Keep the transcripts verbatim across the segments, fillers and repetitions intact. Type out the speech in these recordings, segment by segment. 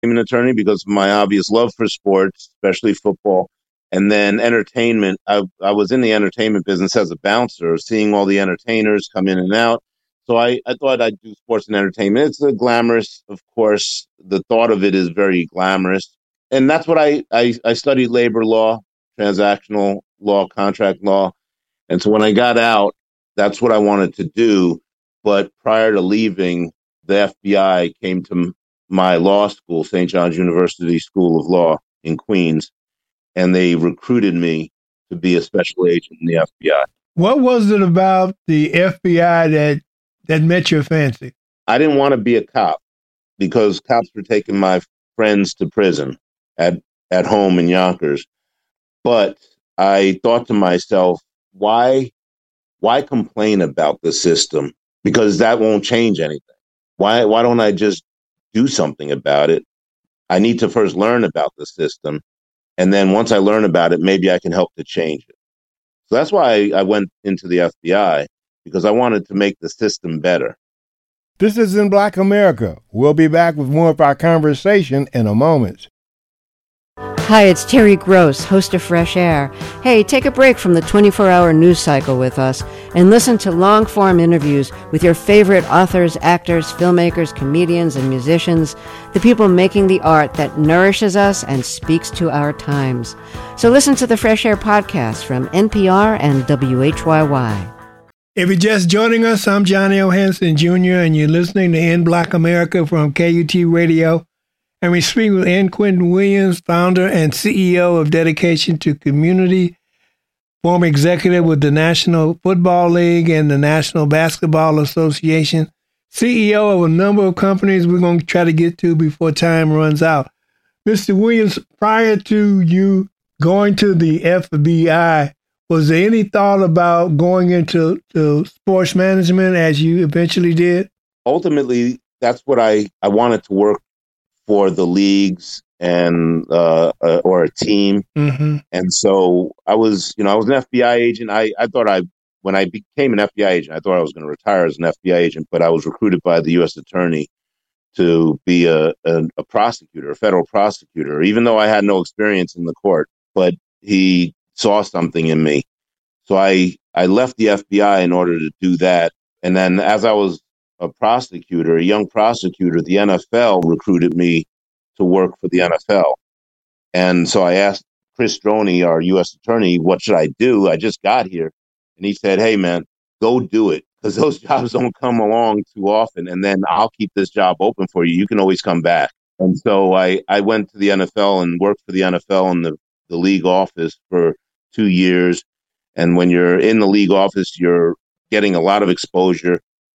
I'm an attorney because of my obvious love for sports, especially football. And then entertainment. I, I was in the entertainment business as a bouncer, seeing all the entertainers come in and out. So I, I thought I'd do sports and entertainment. It's a glamorous, of course. The thought of it is very glamorous. And that's what I, I, I studied labor law, transactional law, contract law. And so when I got out, that's what I wanted to do. But prior to leaving, the F B I came to my law school, Saint John's University School of Law in Queens, and they recruited me to be a special agent in the F B I. What was it about the F B I that that met your fancy? I didn't want to be a cop because cops were taking my friends to prison at, at home in Yonkers. But I thought to myself, why, why complain about the system? Because that won't change anything. Why, why don't I just do something about it? I need to first learn about the system. And then once I learn about it, maybe I can help to change it. So that's why I, I went into the F B I, because I wanted to make the system better. This is In Black America. We'll be back with more of our conversation in a moment. Hi, it's Terry Gross, host of Fresh Air. Hey, take a break from the twenty-four hour news cycle with us and listen to long-form interviews with your favorite authors, actors, filmmakers, comedians, and musicians, the people making the art that nourishes us and speaks to our times. So listen to the Fresh Air podcast from N P R and W H Y Y. If you're just joining us, I'm Johnny O. Henson Junior, and you're listening to In Black America from K U T Radio. And we speak with N. Quentin Williams, founder and C E O of Dedication to Community, former executive with the National Football League and the National Basketball Association, C E O of a number of companies we're going to try to get to before time runs out. Mister Williams, prior to you going to the F B I, was there any thought about going into to sports management as you eventually did? Ultimately, that's what I, I wanted to work for the leagues and uh, uh, or a team. Mm-hmm. And so I was, you know, I was an F B I agent. I, I thought I, when I became an F B I agent, I thought I was going to retire as an F B I agent, but I was recruited by the U S attorney to be a, a, a prosecutor, a federal prosecutor, even though I had no experience in the court, but he saw something in me. So I, I left the F B I in order to do that. And then as I was a prosecutor, a young prosecutor, the N F L recruited me to work for the N F L. And so I asked Chris Droney, our U S attorney, what should I do? I just got here. And he said, hey, man, go do it, because those jobs don't come along too often. And then I'll keep this job open for you. You can always come back. And so I, I went to the N F L and worked for the N F L in the, the league office for two years. And when you're in the league office, you're getting a lot of exposure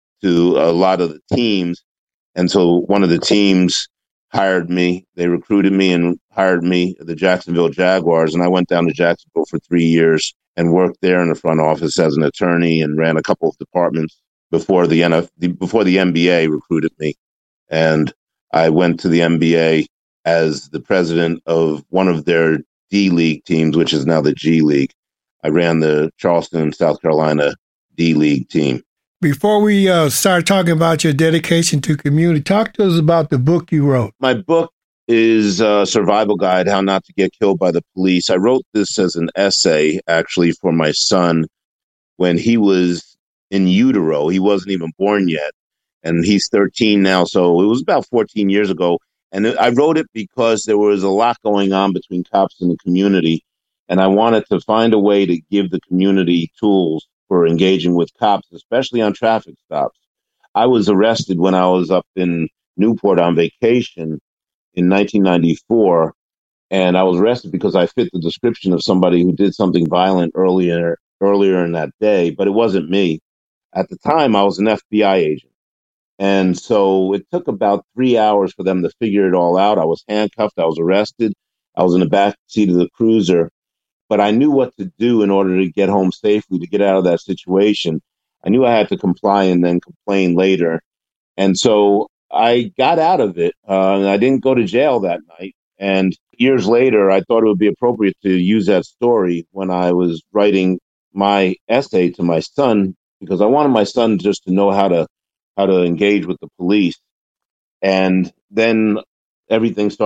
to a lot of the teams. And so one of the teams hired me. They recruited me and hired me, the Jacksonville Jaguars. And I went down to Jacksonville for three years and worked there in the front office as an attorney and ran a couple of departments before the N F L, before the N B A recruited me. And I went to the N B A as the president of one of their D League teams, which is now the G League. I ran the Charleston, South Carolina D League team. Before we uh, start talking about your dedication to community, talk to us about the book you wrote. My book is a survival guide, How Not to Get Killed by the Police. I wrote this as an essay, actually, for my son when he was in utero. He wasn't even born yet, and he's thirteen now, so it was about fourteen years ago. And I wrote it because there was a lot going on between cops and the community, and I wanted to find a way to give the community tools for engaging with cops, especially on traffic stops. I was arrested when I was up in Newport on vacation in nineteen ninety-four, and I was arrested because I fit the description of somebody who did something violent earlier earlier in that day, but it wasn't me. At the time, I was an F B I agent. And so it took about three hours for them to figure it all out. I was handcuffed. I was arrested. I was in the back seat of the cruiser. But I knew what to do in order to get home safely, to get out of that situation. I knew I had to comply and then complain later. And so I got out of it. Uh, and I didn't go to jail that night. And years later, I thought it would be appropriate to use that story when I was writing my essay to my son, because I wanted my son just to know how to how to engage with the police. And then everything started